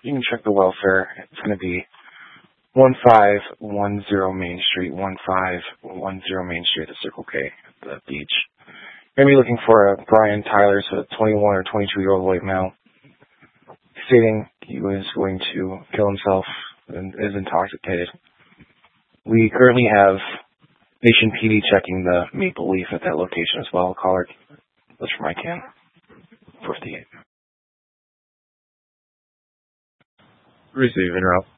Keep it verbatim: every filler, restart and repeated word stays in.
you can check the welfare. It's going to be one five one zero Main Street, one five one zero Main Street at the Circle K, at the beach. You're going to be looking for a Brian Tyler, so a twenty-one or twenty-two-year-old white male, stating he was going to kill himself and is intoxicated. We currently have Nation P D checking the Maple Leaf at that location as well. Caller, that's from I CAN fifty-eight. Receive, interrupt.